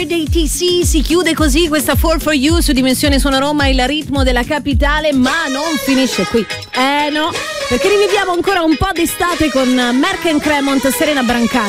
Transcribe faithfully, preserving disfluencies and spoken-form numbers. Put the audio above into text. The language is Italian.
dei T C. Si chiude così questa four for you su Dimensione Suono Roma, il ritmo della capitale, ma non finisce qui. Eh no, perché riviviamo ancora un po' d'estate con Merck and Cremont, Serena Brancati.